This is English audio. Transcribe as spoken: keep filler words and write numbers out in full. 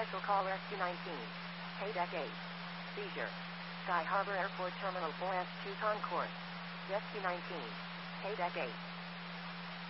Special call Rescue nineteen. Haydeck eight. Seizure. Sky Harbor Airport Terminal four S two Concourse. Rescue nineteen. Haydeck eight.